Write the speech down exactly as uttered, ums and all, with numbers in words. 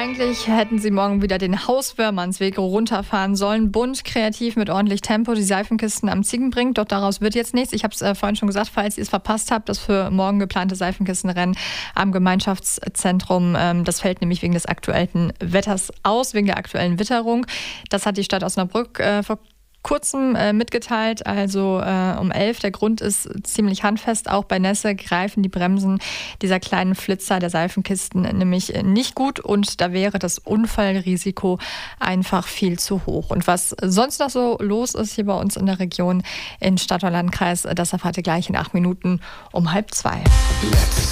Eigentlich hätten sie morgen wieder den Hauswörmannsweg runterfahren sollen. Bunt, kreativ, mit ordentlich Tempo, die Seifenkisten am Ziegenbrink. Doch daraus wird jetzt nichts. Ich habe es äh, vorhin schon gesagt, falls ihr es verpasst habt, das für morgen geplante Seifenkistenrennen am Gemeinschaftszentrum, ähm, das fällt nämlich wegen des aktuellen Wetters aus, wegen der aktuellen Witterung. Das hat die Stadt Osnabrück äh, vor kurzem äh, mitgeteilt, also äh, um elf. Der Grund ist ziemlich handfest. Auch bei Nässe greifen die Bremsen dieser kleinen Flitzer der Seifenkisten nämlich nicht gut und da wäre das Unfallrisiko einfach viel zu hoch. Und was sonst noch so los ist hier bei uns in der Region in Stadt und Landkreis, das erfahrt ihr gleich in acht Minuten um halb zwei. Let's